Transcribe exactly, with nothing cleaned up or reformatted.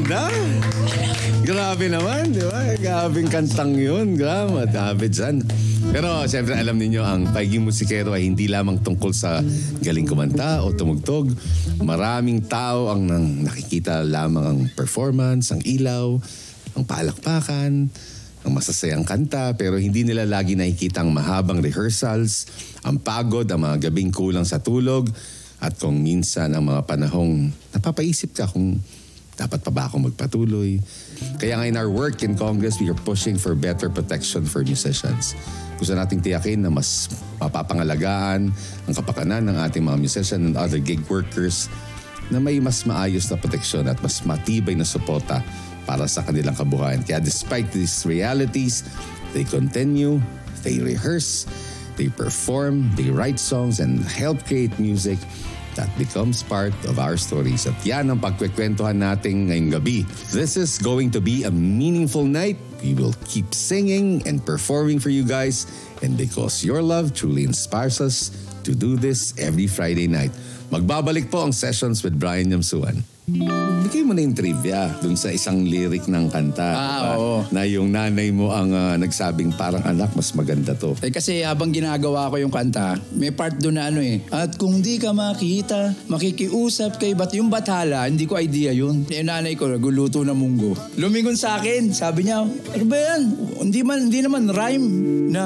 ganda. Grabe naman, di ba? Grabing kantang yun. Grabe, grabe dyan. Pero siyempre alam niyo ang pagiging musikero ay hindi lamang tungkol sa galing kumanta o tumugtog. Maraming tao ang nang nakikita lamang ang performance, ang ilaw, ang palakpakan, ang masasayang kanta, pero hindi nila lagi nakikita ang mahabang rehearsals, ang pagod, ang mga gabing kulang sa tulog, at kung minsan ang mga panahong napapaisip ka kung dapat pa ba akong magpatuloy. Kaya nga in our work in Congress, we are pushing for better protection for musicians. Gusto nating tiyakin na mas mapapangalagaan ang kapakanan ng ating mga musician and other gig workers na may mas maayos na proteksyon at mas matibay na suporta para sa kanilang kabuhayan. Kaya despite these realities, they continue, they rehearse, they perform, they write songs and help create music that becomes part of our stories. At yan ang pagkwekwentuhan natin ngayong gabi. This is going to be a meaningful night. We will keep singing and performing for you guys. And because your love truly inspires us to do this every Friday night. Magbabalik po ang Sessions with Brian Yamsuan. Bigay mo na yung trivia dun sa isang lyric ng kanta. Ah, diba? oo. Na yung nanay mo ang uh, nagsabing parang anak, mas maganda to. Eh kasi habang ginagawa ko yung kanta, may part doon na ano eh. At kung di ka makita, makikiusap kay bat yung bathala, hindi ko idea yun. Yung nanay ko, naguluto na munggo. Lumingon sa akin, sabi niya, ano ba yan? Hindi, man, hindi naman rhyme na